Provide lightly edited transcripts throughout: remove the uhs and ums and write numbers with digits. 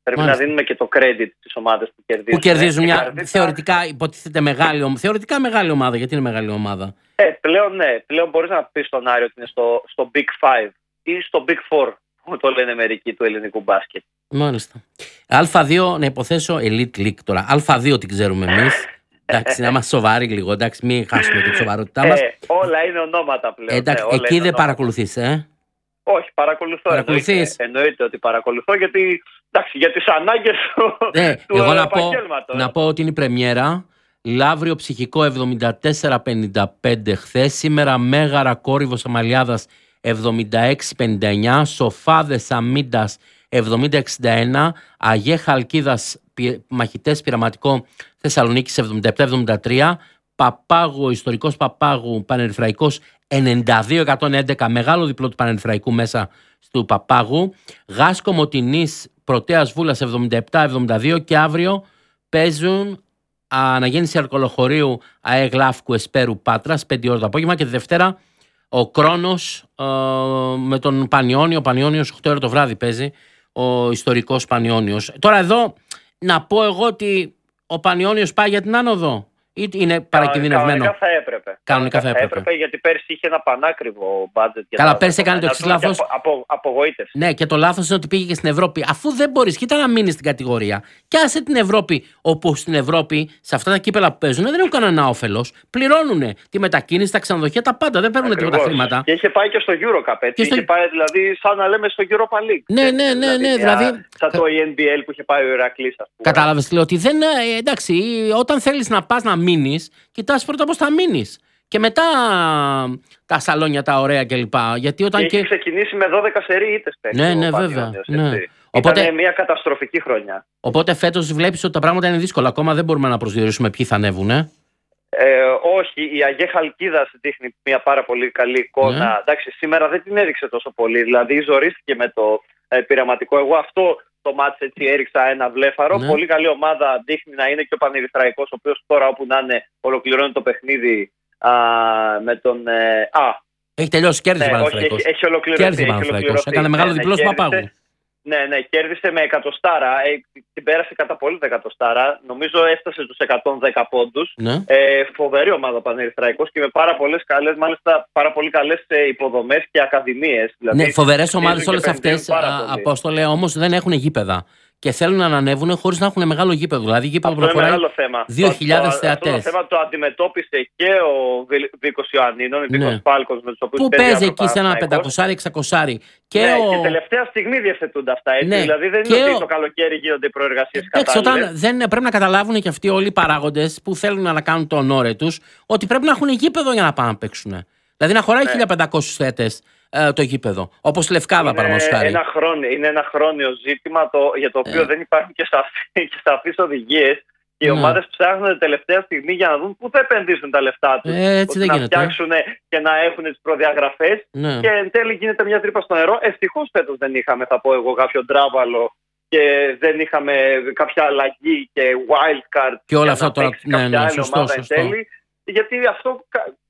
Πρέπει να δίνουμε και το credit στις ομάδες που κερδίζουν. Που κερδίζουν μια θεωρητικά υποτίθεται θεωρητικά μεγάλη ομάδα. Γιατί είναι μεγάλη ομάδα? Πλέον ναι. Πλέον μπορείς να πεις στον Άρη ότι είναι στο Big 5 ή στο Big 4, που το λένε μερικοί του ελληνικού μπάσκετ. Μάλιστα. Α2, να υποθέσω Elite League τώρα. Α2 την ξέρουμε εμείς. Εντάξει, να είμαστε σοβαροί λίγο. Εντάξει, μην χάσουμε την σοβαρότητά μας. Όλα είναι ονόματα πλέον. Εντάξει, εκεί δεν παρακολουθείς, Όχι, παρακολουθώ. Εννοείται ότι παρακολουθώ, γιατί για τις ανάγκες του επαγγέλματος. Να πω ότι είναι η πρεμιέρα. Λαύριο Ψυχικό 74-55 χθες. Σήμερα Μέγαρα Κόρυβος Αμαλιάδας 76-59. Σοφάδες Αμίντας 70-61. Αγέ Χαλκίδας Μαχητές Πειραματικό Θεσσαλονίκης 77-73. Παπάγου, Ιστορικός Παπάγου Πανερυθραϊκός 92-111. Μεγάλο διπλό του Πανερυθραϊκού μέσα του Παπάγου. Γάσκο Μοτινής Πρωτέας Βούλας 77-72. Και αύριο παίζουν Αναγέννηση Αρκολοχωρίου ΑΕ Γλάφκου Εσπέρου Πάτρας 5 ώρα το απόγευμα. Και τη Δευτέρα ο Κρόνος με τον Πανιόνιο. Ο Πανιόνιος 8 ώρα το βράδυ παίζει. Ο Ιστορικός Πανιόνιος. Τώρα εδώ να πω εγώ ότι ο Πανιόνιος πάει για την άνοδο ή είναι παρακινδυνευμένο? Κανονικά θα έπρεπε, γιατί πέρσι είχε ένα πανάκριβο μπάτζετ. Καλά, πέρσι έκανε το εξής λάθος. Απογοήτευση. Ναι, και το λάθος είναι ότι πήγε και στην Ευρώπη. Αφού δεν μπορείς, κοίτα να μείνεις στην κατηγορία. Και άσε την Ευρώπη, όπου στην Ευρώπη, σε αυτά τα κύπελα που παίζουν, δεν έχουν κανένα όφελος. Πληρώνουν τη μετακίνηση, τα ξενοδοχεία, τα πάντα. Δεν παίρνουν τίποτα χρήματα. Και είχε πάει και στο EuroCup, έτσι. Είχε πάει δηλαδή, σαν να λέμε, στο Europa League. Ναι. Δηλαδή. Σαν το ENBL που είχε πάει ο Ηρακλής, ας πούμε. Κατάλαβες, λέω ότι δεν. Εντάξει, όταν θέλεις να πας να μείνεις, κοιτάς πρώτα πώς θα μείνεις. Και μετά τα σαλόνια τα ωραία κλπ. Γιατί όταν έχει ξεκινήσει με 12 σερί ήττες πέρσι. Ναι, βέβαια. Ναι. Ήταν μια καταστροφική χρονιά. Οπότε φέτος βλέπεις ότι τα πράγματα είναι δύσκολα. Ακόμα δεν μπορούμε να προσδιορίσουμε ποιοι θα ανέβουν. Όχι, η Αγέ Χαλκίδας δείχνει μια πάρα πολύ καλή εικόνα. Εντάξει, σήμερα δεν την έδειξε τόσο πολύ. Δηλαδή ζορίστηκε με το πειραματικό. Εγώ αυτό το μάτς έτσι έριξα ένα βλέφαρο. Πολύ καλή ομάδα, δείχνει να είναι και ο Πανερυθραϊκός, ο οποίος τώρα όπου να είναι ολοκληρώνει το παιχνίδι με τον. Έχει τελειώσει, κέρδισε ο Παναθηναϊκός. Έχει ολοκληρωθεί. Έκανε μεγάλο διπλό του Παπάγου. Ναι, κέρδισε με εκατοστάρα. Την πέρασε κατά πολύ τα εκατοστάρα. Νομίζω έφτασε τους 110 πόντους. Ναι. Φοβερή ομάδα Πανερυθραϊκός και με πάρα πολύ καλές υποδομές και ακαδημίες. Δηλαδή, ναι, φοβερές ομάδες όλες αυτές, Απόστολε, όμως δεν έχουν γήπεδα. Και θέλουν να ανέβουν χωρίς να έχουν μεγάλο γήπεδο. Δηλαδή, γήπεδο προχωράει 2.000 θεατές. Αυτό το θέμα το αντιμετώπισε και ο Βίκος Ιωαννίνων, ο Βίκος Φάλκος, με τους οποίους παίζει εκεί σε ένα 500-600. Και τελευταία στιγμή διευθετούνται αυτά. Έτσι. Ναι, δηλαδή δεν είναι ότι το καλοκαίρι γίνονται οι προεργασίες κατάλληλες. Δεν πρέπει να καταλάβουν και αυτοί όλοι οι παράγοντες που θέλουν να κάνουν τον όρε τους ότι πρέπει να έχουν γήπεδο για να πάνε να παίξουν. Δηλαδή να χωράει 1.500 θεατές. Το γήπεδο. Όπως Λευκάδα, παραδείγματος χάρη. Είναι ένα χρόνιο ζήτημα για το οποίο δεν υπάρχουν και σαφείς οδηγίες. Και οι ομάδες ψάχνουν τελευταία στιγμή για να δουν πού θα επενδύσουν τα λεφτά τους. Να φτιάξουν και να έχουν τις προδιαγραφές. Και εν τέλει γίνεται μια τρύπα στο νερό. Ευτυχώς φέτος δεν είχαμε, θα πω εγώ, κάποιο ντράβαλο και δεν είχαμε κάποια αλλαγή και wild card. Και όλα αυτά τώρα. Ναι, σωστό. Γιατί αυτό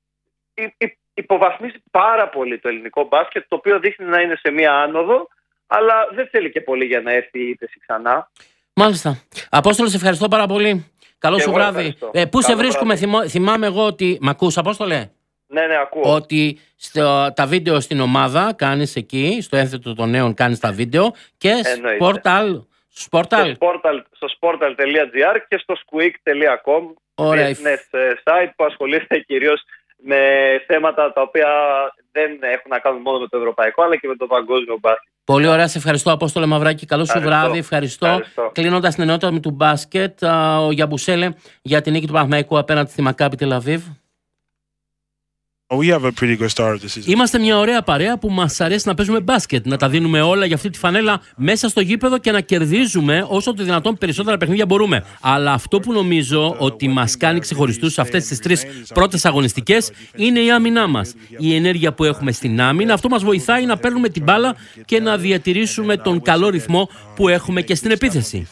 υποβαθμίζει πάρα πολύ το ελληνικό μπάσκετ, το οποίο δείχνει να είναι σε μία άνοδο, αλλά δεν θέλει και πολύ για να έρθει η ύφεση ξανά. Μάλιστα. Απόστολε, σε ευχαριστώ πάρα πολύ. Καλό σου βράδυ. Πού σε βρίσκουμε, θυμάμαι εγώ ότι. Μ' ακούς, Απόστολε? Ναι, ακούω. Ότι τα βίντεο στην ομάδα κάνεις εκεί, στο ένθετο των νέων κάνεις τα βίντεο και στο sportal.gr και στο squeak.com, business site που ασχολείται κυρίως με θέματα τα οποία δεν έχουν να κάνουν μόνο με το ευρωπαϊκό αλλά και με το παγκόσμιο μπάσκετ. Πολύ ωραία, σε ευχαριστώ Απόστολε Μαυράκη. Καλό σου βράδυ, ευχαριστώ. Κλείνοντας την ενότητα του μπάσκετ, ο Γιαμπουσέλε για την νίκη του Παναθηναϊκού απέναντι στη Μακάμπι Τελ Αβίβ. Είμαστε μια ωραία παρέα που μας αρέσει να παίζουμε μπάσκετ, να τα δίνουμε όλα για αυτή τη φανέλα μέσα στο γήπεδο και να κερδίζουμε όσο το δυνατόν περισσότερα παιχνίδια μπορούμε. Αλλά αυτό που νομίζω ότι μας κάνει ξεχωριστούς σε αυτές τις τρεις πρώτες αγωνιστικές είναι η άμυνά μας. Η ενέργεια που έχουμε στην άμυνα, αυτό μας βοηθάει να παίρνουμε την μπάλα και να διατηρήσουμε τον καλό ρυθμό που έχουμε και στην επίθεση.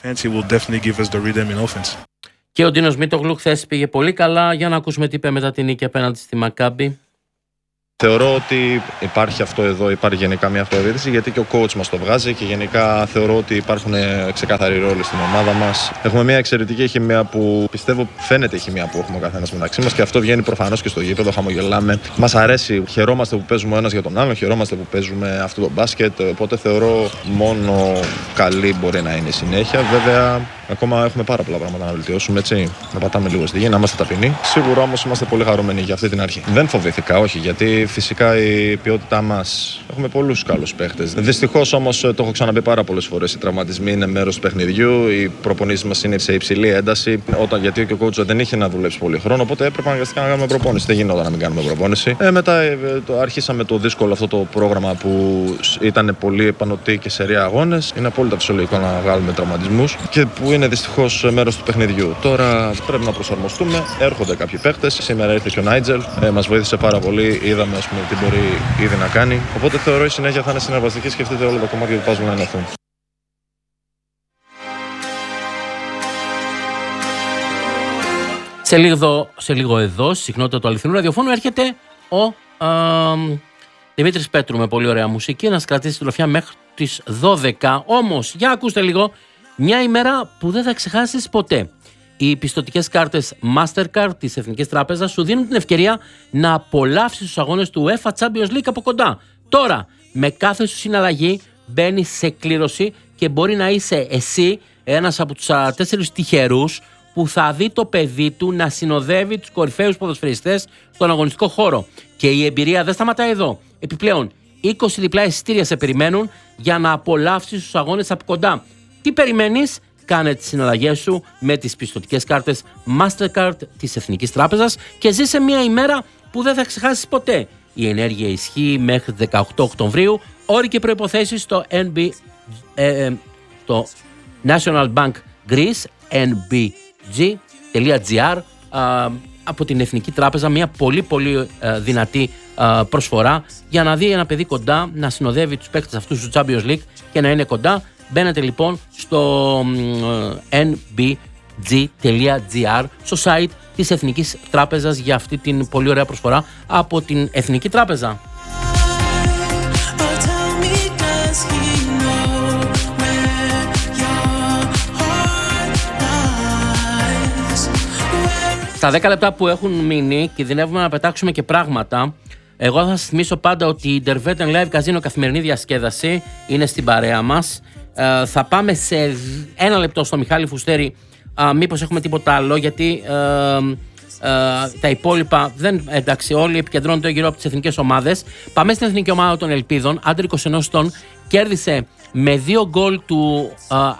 Και ο Ντίνος Μίτογλου χθες πήγε πολύ καλά. Για να ακούσουμε τι είπε μετά την νίκη απέναντι στη Μακάμπι. Θεωρώ ότι υπάρχει αυτό εδώ, υπάρχει γενικά μια αυτοδιοίκηση, γιατί και ο coach μας το βγάζει και γενικά θεωρώ ότι υπάρχουν ξεκάθαροι ρόλοι στην ομάδα μας. Έχουμε μια εξαιρετική χημεία που πιστεύω φαίνεται η χημεία που έχουμε ο καθένας μεταξύ μας και αυτό βγαίνει προφανώς και στο γήπεδο. Χαμογελάμε. Μας αρέσει, χαιρόμαστε που παίζουμε ο ένας για τον άλλον, χαιρόμαστε που παίζουμε αυτό το μπάσκετ. Οπότε θεωρώ μόνο καλή μπορεί να είναι η συνέχεια. Βέβαια, ακόμα έχουμε πάρα πολλά πράγματα να βελτιώσουμε, έτσι. Να πατάμε λίγο στη γη, να είμαστε ταπεινοί. Σίγουρα όμως είμαστε πολύ χαρούμενοι για αυτή την αρχή. Δεν φοβήθηκα, όχι, γιατί φυσικά η ποιότητά μας. Έχουμε πολλούς καλούς παίχτες. Δυστυχώς όμως, το έχω ξαναπεί πάρα πολλές φορές, οι τραυματισμοί είναι μέρος του παιχνιδιού. Οι προπονήσεις μας είναι σε υψηλή ένταση. Γιατί και ο coach δεν είχε να δουλέψει πολύ χρόνο, οπότε έπρεπε αναγκαστικά να κάνουμε προπόνηση. Δεν γινόταν να μην κάνουμε προπόνηση. Μετά αρχίσαμε το δύσκολο αυτό το πρόγραμμα που ήταν πολύ επανωτή και σερία αγώνες. Είναι απόλυτα φυσιολογικό να βγάλουμε τραυματισμούς και που είναι δυστυχώς μέρος του παιχνιδιού. Τώρα πρέπει να προσαρμοστούμε. Έρχονται κάποιοι παίχτες. Σήμερα ήρθε και ο Νάιτζελ. Μας βοήθησε πάρα πολύ. Είδαμε τι μπορεί ήδη να κάνει. Οπότε θεωρώ η συνέχεια θα είναι συνεργαστική. Σκεφτείτε όλα τα κομμάτια του puzzle να ενωθούν. Σε λίγο εδώ, στη συχνότητα του αληθινού ραδιοφώνου, έρχεται ο Δημήτρης Πέτρου με πολύ ωραία μουσική να σας κρατήσει τη τροφιά μέχρι τις 12. Όμως, για ακούστε λίγο, μια ημέρα που δεν θα ξεχάσεις ποτέ. Οι πιστωτικές κάρτες Mastercard της Εθνικής Τράπεζας σου δίνουν την ευκαιρία να απολαύσεις τους αγώνες του UEFA Champions League από κοντά. Τώρα, με κάθε σου συναλλαγή μπαίνεις σε κλήρωση και μπορεί να είσαι εσύ ένας από τους 4 τυχερούς που θα δει το παιδί του να συνοδεύει τους κορυφαίους ποδοσφαιριστές στον αγωνιστικό χώρο. Και η εμπειρία δεν σταματάει εδώ. Επιπλέον, 20 διπλά εισιτήρια σε περιμένουν για να απολαύσεις τους αγώνες από κοντά. Τι περιμένεις? Κάνε τις συναλλαγές σου με τις πιστωτικές κάρτες Mastercard της Εθνικής Τράπεζας και ζήσε μια ημέρα που δεν θα ξεχάσεις ποτέ. Η ενέργεια ισχύει μέχρι 18 Οκτωβρίου. Όροι και προϋποθέσεις στο το National Bank Greece, nbg.gr, από την Εθνική Τράπεζα. Μια πολύ πολύ δυνατή προσφορά για να δει ένα παιδί κοντά, να συνοδεύει τους παίκτες αυτούς του Champions League και να είναι κοντά. Μπαίνετε λοιπόν στο nbg.gr, στο site της Εθνικής Τράπεζας, για αυτή την πολύ ωραία προσφορά από την Εθνική Τράπεζα. Στα 10 λεπτά που έχουν μείνει, κινδυνεύουμε να πετάξουμε και πράγματα. Εγώ θα σας θυμίσω πάντα ότι η Derveten Live Casino καθημερινή διασκέδαση είναι στην παρέα μας. Θα πάμε σε 1 λεπτό στο Μιχάλη Φουστέρη, μήπως έχουμε τίποτα άλλο, γιατί τα υπόλοιπα δεν, εντάξει, όλοι επικεντρώνονται γύρω από τις εθνικές ομάδες. Πάμε στην εθνική ομάδα των Ελπίδων. Άντρε 21 ετών, κέρδισε με 2 γκολ του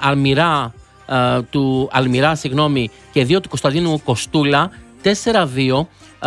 Αλμυρά, και 2 του Κωνσταντίνου Κοστούλα, 4-2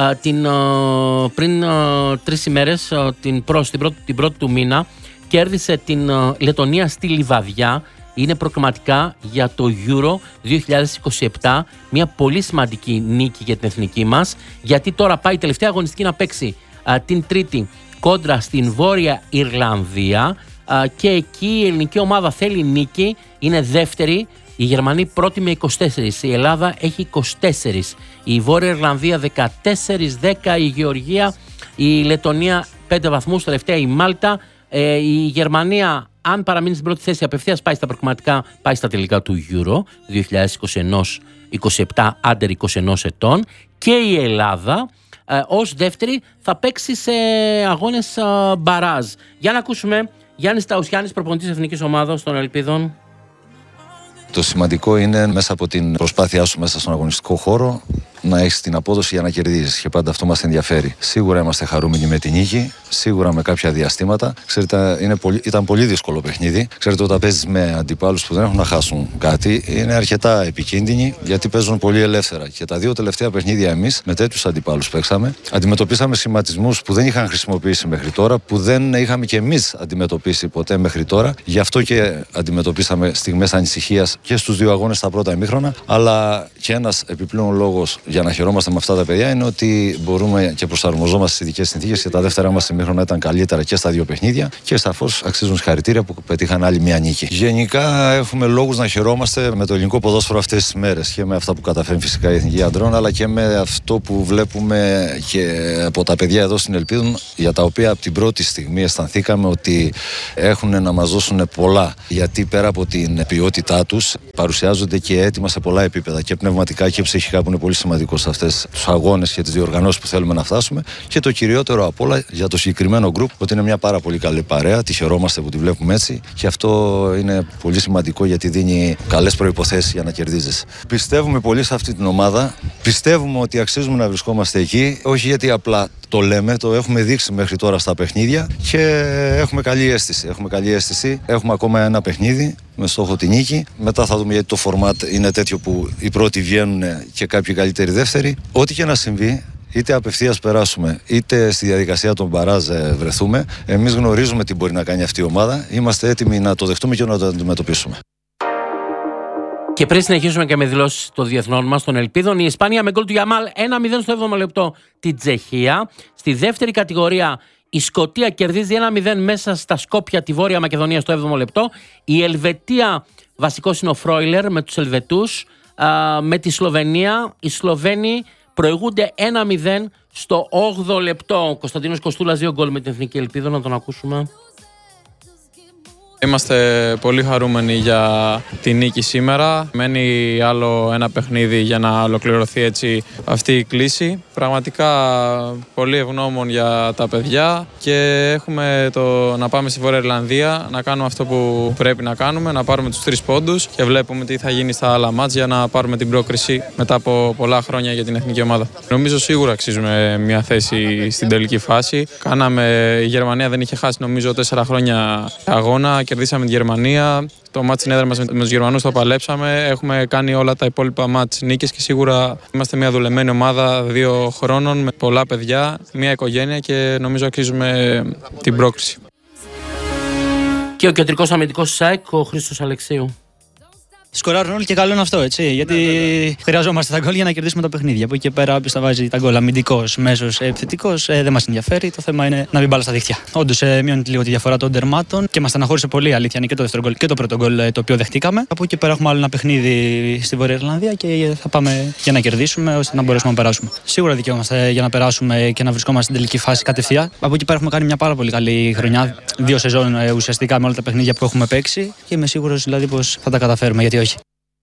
πριν 3 ημέρες, την πρώτη του μήνα. Κέρδισε την Λετωνία στη Λιβαδιά. Είναι προκριματικά για το Euro 2027. Μια πολύ σημαντική νίκη για την εθνική μας, γιατί τώρα πάει η τελευταία αγωνιστική να παίξει την Τρίτη κόντρα στην Βόρεια Ιρλανδία, και εκεί η ελληνική ομάδα θέλει νίκη. Είναι δεύτερη. Η Γερμανία πρώτη με 24, η Ελλάδα έχει 24, η Βόρεια Ιρλανδία 14-10, η Γεωργία, η Λετωνία 5 βαθμούς, τελευταία η Μάλτα. Η Γερμανία, αν παραμείνει στην πρώτη θέση, απευθείας πάει στα προκριματικά, πάει στα τελικά του Euro 2021-27, άντερ 21 ετών, και η Ελλάδα ως δεύτερη θα παίξει σε αγώνες μπαράζ. Για να ακούσουμε Γιάννης Ταουσιάννης, προπονητής εθνικής ομάδας των Ελπίδων. Το σημαντικό είναι μέσα από την προσπάθειά σου μέσα στον αγωνιστικό χώρο να έχεις την απόδοση για να κερδίζεις, και πάντα αυτό μας ενδιαφέρει. Σίγουρα είμαστε χαρούμενοι με την νίκη, σίγουρα με κάποια διαστήματα. Ξέρετε, ήταν πολύ δύσκολο παιχνίδι. Ξέρετε, όταν παίζεις με αντιπάλους που δεν έχουν να χάσουν κάτι, είναι αρκετά επικίνδυνοι, γιατί παίζουν πολύ ελεύθερα. Και τα 2 τελευταία παιχνίδια εμείς με τέτοιους αντιπάλους παίξαμε. Αντιμετωπίσαμε σχηματισμούς που δεν είχαν χρησιμοποιήσει μέχρι τώρα, που δεν είχαμε κι εμείς αντιμετωπίσει ποτέ μέχρι τώρα. Γι' αυτό και αντιμετωπίσαμε στιγμές ανησυχίας και στους 2 αγώνες στα πρώτα ημίχρονα. Αλλά και ένας επιπλέον λόγος για να χαιρόμαστε με αυτά τα παιδιά είναι ότι μπορούμε και προσαρμοζόμαστε στις ειδικές συνθήκες και τα δεύτερά μας ημίχρονα ήταν καλύτερα και στα δύο παιχνίδια και σαφώς αξίζουν συγχαρητήρια που πετύχαν άλλη μια νίκη. Γενικά έχουμε λόγους να χαιρόμαστε με το ελληνικό ποδόσφαιρο αυτές τις μέρες και με αυτά που καταφέρνει φυσικά η Εθνική Αντρών, αλλά και με αυτό που βλέπουμε και από τα παιδιά εδώ στην Ελπίδων, για τα οποία από την πρώτη στιγμή αισθανθήκαμε ότι έχουν να μας δώσουν πολλά, γιατί πέρα από την ποιότητά τους παρουσιάζονται και έτοιμα σε πολλά επίπεδα και πνευματικά και ψυχικά, που είναι πολύ σημαντικό σε αυτές τους αγώνες και τις διοργανώσεις που θέλουμε να φτάσουμε, και το κυριότερο απ' όλα για το συγκεκριμένο γκρουπ, ότι είναι μια πάρα πολύ καλή παρέα, τη χαιρόμαστε που τη βλέπουμε έτσι και αυτό είναι πολύ σημαντικό γιατί δίνει καλές προϋποθέσεις για να κερδίζεις. Πιστεύουμε πολύ σε αυτή την ομάδα, πιστεύουμε ότι αξίζουμε να βρισκόμαστε εκεί, όχι γιατί απλά το λέμε, το έχουμε δείξει μέχρι τώρα στα παιχνίδια και έχουμε καλή αίσθηση. Έχουμε ακόμα ένα παιχνίδι με στόχο τη νίκη. Μετά θα δούμε, γιατί το φορμάτ είναι τέτοιο που οι πρώτοι βγαίνουν και κάποιοι καλύτεροι δεύτεροι. Ό,τι και να συμβεί, είτε απευθείας περάσουμε, είτε στη διαδικασία των μπαράζ βρεθούμε, εμείς γνωρίζουμε τι μπορεί να κάνει αυτή η ομάδα. Είμαστε έτοιμοι να το δεχτούμε και να το αντιμετωπίσουμε. Και πριν συνεχίσουμε και με δηλώσεις των διεθνών μας, των Ελπίδων, η Ισπανία με γκολ του Γιαμάλ 1-0 στο 7ο λεπτό την Τσεχία. Στη δεύτερη κατηγορία η Σκωτία κερδίζει 1-0 μέσα στα Σκόπια τη Βόρεια Μακεδονία στο 7ο λεπτό. Η Ελβετία, βασικός είναι ο Φρόιλερ με τους Ελβετούς. Με τη Σλοβενία, οι Σλοβαίνοι προηγούνται 1-0 στο 8ο λεπτό. Ο Κωνσταντίνος Κοστούλας 2 γκολ με την Εθνική Ελπίδα, να τον ακούσουμε. Είμαστε πολύ χαρούμενοι για τη νίκη σήμερα. Μένει άλλο ένα παιχνίδι για να ολοκληρωθεί έτσι αυτή η κλίση. Πραγματικά πολύ ευγνώμων για τα παιδιά και έχουμε να πάμε στη Βόρεια Ιρλανδία, να κάνουμε αυτό που πρέπει να κάνουμε, να πάρουμε τους 3 πόντους και βλέπουμε τι θα γίνει στα άλλα μάτς για να πάρουμε την πρόκριση μετά από πολλά χρόνια για την εθνική ομάδα. Νομίζω σίγουρα αξίζουμε μια θέση στην τελική φάση. Η Γερμανία δεν είχε χάσει νομίζω 4 χρόνια αγώνα. Κερδίσαμε τη Γερμανία. Το μάτς στην έδρα μας με τους Γερμανούς το παλέψαμε. Έχουμε κάνει όλα τα υπόλοιπα μάτς νίκες και σίγουρα είμαστε μια δουλεμένη ομάδα 2 χρόνων με πολλά παιδιά, μια οικογένεια και νομίζω αξίζουμε την πρόκριση. Και ο κεντρικός αμυντικός της ΑΕΚ, ο Χρήστος Αλεξίου. Σκοράρουν όλοι και καλό είναι αυτό, έτσι. Γιατί χρειαζόμαστε τα γκολ για να κερδίσουμε τα παιχνίδια. Από εκεί και πέρα, όποιος θα βάζει τα γκολ αμυντικός, μέσος, επιθετικός, δεν μας ενδιαφέρει. Το θέμα είναι να μην μπάλα στα δίχτυα. Όντως, μειώνεται λίγο τη διαφορά των τερμάτων και μας στεναχώρησε πολύ, αλήθεια. Είναι και το δεύτερο γκολ και το πρώτο γκολ το οποίο δεχτήκαμε. Από εκεί και πέρα, έχουμε άλλο ένα παιχνίδι στη Βόρεια Ιρλανδία και θα πάμε για να κερδίσουμε ώστε να μπορέσουμε να περάσουμε. Σίγουρα δικαιούμαστε για να περάσουμε και να βρισκόμαστε στην τελική φάση κατευθείαν. Από εκεί πέρα, έχουμε κάνει μια πάρα πολύ καλή χρονιά. 2 σεζόν ουσιαστικά με όλα τα παιχνίδια που έχουμε παίξει και είμαι σίγουρος δηλαδή πως θα τα καταφέρουμε. Γιατί όχι.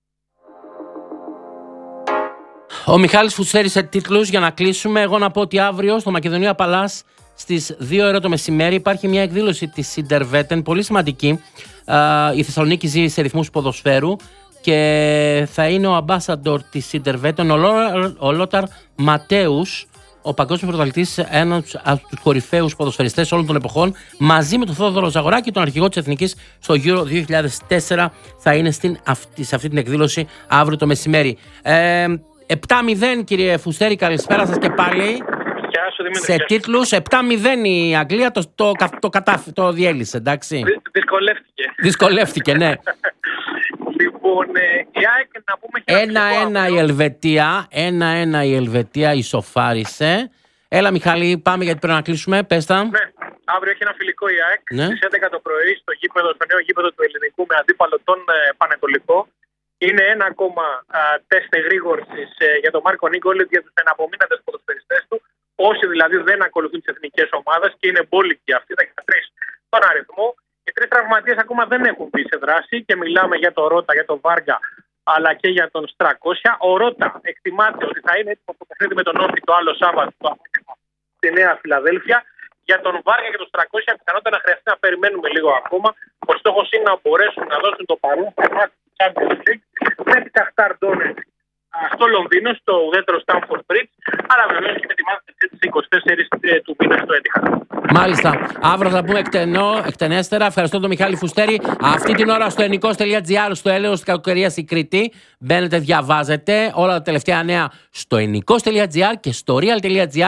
Ο Μιχάλης Φουστέρης σε τίτλους για να κλείσουμε. Εγώ να πω ότι αύριο στο Μακεδονία Παλάς στις 2 ώρα το μεσημέρι υπάρχει μια εκδήλωση της Σιντερβέτεν, πολύ σημαντική. Η Θεσσαλονίκη ζει σε ρυθμούς ποδοσφαίρου και θα είναι ο ambassador της Σιντερβέτεν, ο Λόταρ Ματέους, ο παγκόσμιος πρωταθλητής, ένας από τους κορυφαίους ποδοσφαιριστές όλων των εποχών, μαζί με τον Θόδωρο Ζαγοράκη, τον αρχηγό της Εθνικής στο Euro 2004, θα είναι σε αυτή την εκδήλωση αύριο το μεσημέρι. 7-0 κύριε Φουστέρη, καλησπέρα σας και πάλι. Γεια σου, Δημήτρη. Σε τίτλους 7-0 η Αγγλία το διέλυσε, εντάξει. Δυσκολεύτηκε, ναι. Λοιπόν, η ΑΕΚ να πούμε και 1-1 η Ελβετία ισοφάρισε. Έλα Μιχάλη, πάμε γιατί πρέπει να κλείσουμε, πες τα. Ναι, αύριο έχει ένα φιλικό η ΑΕΚ στις 11 το πρωί στο νέο γήπεδο του Ελληνικού με αντίπαλο τον Πανετολικό. Είναι ένα ακόμα τεστ εγρήγορσης για τον Μάρκο Νίκολιτ, για τους εναπομείναντες ποδοσφαιριστές του. Όσοι δηλαδή δεν ακολουθούν τις εθνικές ομάδες και είναι μπόλικοι αυτοί, 13 στον αριθμό. Οι 3 τραυματίες ακόμα δεν έχουν μπει σε δράση και μιλάμε για τον Ρότα, για τον Βάργα αλλά και για τον Στρακόσια. Ο Ρότα εκτιμάται ότι θα είναι έτοιμο το παιχνίδι με τον Όφη το άλλο Σάββατο το απόγευμα στη Νέα Φιλαδέλφια. Για τον Βάργα και τον Στρακόσια πιθανότατα να χρειαστεί να περιμένουμε λίγο ακόμα. Ο στόχος είναι να μπορέσουν να δώσουν το παρόν Champions League με τη Shakhtar Donetsk στο Λονδίνο, στο ουδέτερο Stamford Bridge, αλλά βεβαίως και με τη μάχη στις 24 του μήνα στο Etihad. Μάλιστα. Αύριο θα πούμε εκτενέστερα. Ευχαριστώ τον Μιχάλη Φουστέρη. Αυτή την ώρα στο ennikos.gr, στο έλεος της κακοκαιρίας η Κρήτη. Μπαίνετε, διαβάζετε όλα τα τελευταία νέα στο ennikos.gr και στο real.gr.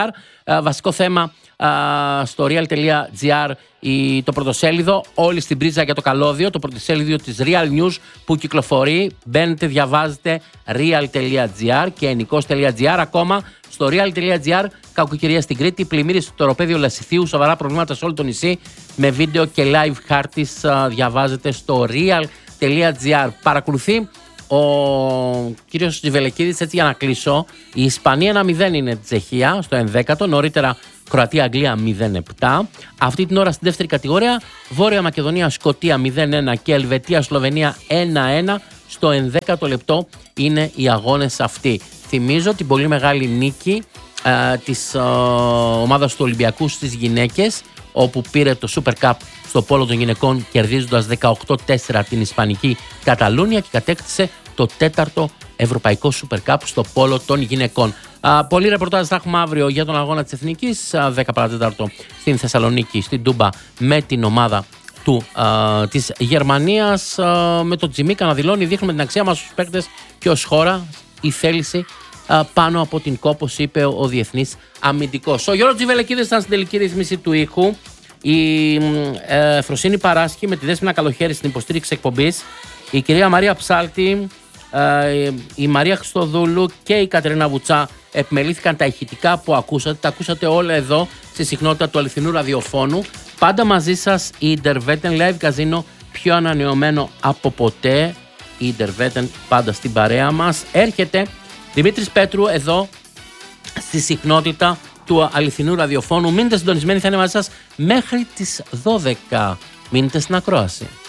Βασικό θέμα στο real.gr το πρωτοσέλιδο, όλοι στην πρίζα για το καλώδιο, το πρωτοσέλιδο της Real News που κυκλοφορεί. Μπαίνετε, διαβάζετε real.gr και ενικός.gr. Ακόμα στο real.gr, κακοκαιρία στην Κρήτη, πλημμύρες στο οροπέδιο Λασιθίου, σοβαρά προβλήματα σε όλο το νησί, με βίντεο και live χάρτης, διαβάζετε στο real.gr. Παρακολουθεί ο κύριος Τζιβελεκίδης, έτσι για να κλείσω. Η Ισπανία 1-0 είναι Τσεχία στο 11ο, νωρίτερα Κροατία-Αγγλία 0-7. Αυτή την ώρα στην δεύτερη κατηγορία Βόρεια Μακεδονία-Σκωτία 0-1 και Ελβετία-Σλοβενία 1-1. Στο 11ο λεπτό είναι οι αγώνες αυτοί. Θυμίζω την πολύ μεγάλη νίκη της ομάδας του Ολυμπιακού στις γυναίκες, όπου πήρε το Super Cup στο πόλο των γυναικών, κερδίζοντας 18-4 την Ισπανική Καταλούνια και κατέκτησε το 4ο Ευρωπαϊκό Super Cup στο πόλο των γυναικών. Πολλοί ρεπορτάζ θα έχουμε αύριο για τον αγώνα της Εθνικής, 10 παρατέταρτο στην Θεσσαλονίκη, στην Τούμπα, με την ομάδα της Γερμανίας, με τον Τζιμίκα να δηλώνει: δείχνουμε την αξία μας στους παίκτες και ως χώρα η θέληση πάνω από την κόπος, είπε ο διεθνής αμυντικός. Ο Γιώργος Τζιβελεκίδης ήταν στην τελική ρύθμιση του ήχου. Η Φροσίνη Παράσχη με τη Δέσποινα Καλοχέρη στην υποστήριξη εκπομπής. Η κυρία Μαρία Ψάλτη, η Μαρία Χριστοδούλου και η Κατερίνα Βουτσά επιμελήθηκαν τα ηχητικά που ακούσατε. Τα ακούσατε όλα εδώ στη συχνότητα του αληθινού ραδιοφώνου. Πάντα μαζί σας η Interveten Live Casino, πιο ανανεωμένο από ποτέ. Η Interveten πάντα στην παρέα μας. Έρχεται Δημήτρης Πέτρου εδώ στη συχνότητα του αληθινού ραδιοφώνου. Μείνετε συντονισμένοι, θα είναι μαζί σας μέχρι τις 12. Μείνετε στην ακρόαση.